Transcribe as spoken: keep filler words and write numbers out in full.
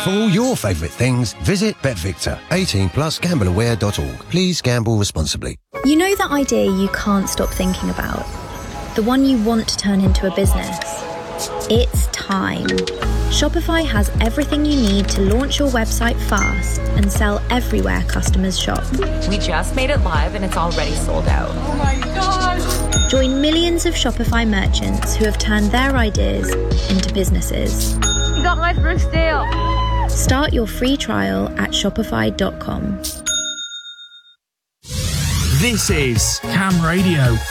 For all your favourite things, visit BetVictor. eighteen plus gamble aware dot org. Please gamble responsibly. You know that idea you can't stop thinking about? The one you want to turn into a business? It's time. Shopify has everything you need to launch your website fast and sell everywhere customers shop. We just made it live and it's already sold out. Oh my gosh! Join millions of Shopify merchants who have turned their ideas into businesses. You got my first deal. Start your free trial at shopify dot com. This is Cam Radio.